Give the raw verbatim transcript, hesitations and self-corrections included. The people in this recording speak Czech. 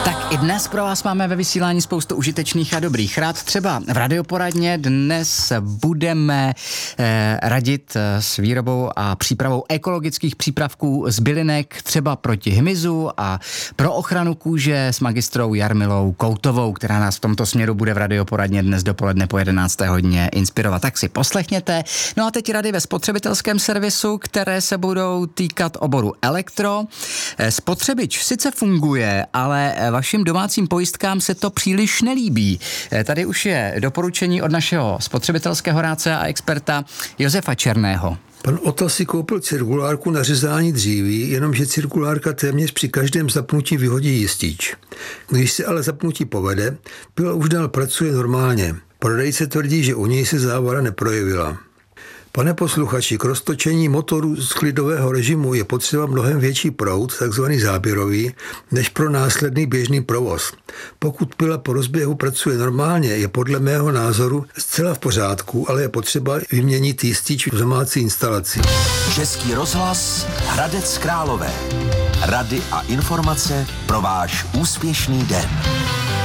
Tak i dnes pro vás máme ve vysílání spoustu užitečných a dobrých rád. Třeba v radioporadně dnes budeme eh, radit s výrobou a přípravou ekologických přípravků z bylinek, třeba proti hmyzu a pro ochranu kůže s magistrou Jarmilou Koutovou, která nás v tomto směru bude v radioporadně dnes dopoledne po jedenácté hodině inspirovat. Tak si poslechněte. No a teď rady ve spotřebitelském servisu, které se budou týkat oboru elektro. Spotřebič sice funguje, ale vašim domácím pojistkám se to příliš nelíbí. Tady už je doporučení od našeho spotřebitelského rádce a experta Josefa Černého. Pan Ota si koupil cirkulárku na řezání dříví, jenomže cirkulárka téměř při každém zapnutí vyhodí jistič. Když se ale zapnutí povede, pila už dál pracuje normálně. Prodejce tvrdí, že u něj se závada neprojevila. Pane posluchači, k roztočení motoru z klidového režimu je potřeba mnohem větší proud, takzvaný záběrový, než pro následný běžný provoz. Pokud pila po rozběhu pracuje normálně, je podle mého názoru zcela v pořádku, ale je potřeba vyměnit jistič v domácí instalaci. Český rozhlas Hradec Králové. Rady a informace pro váš úspěšný den.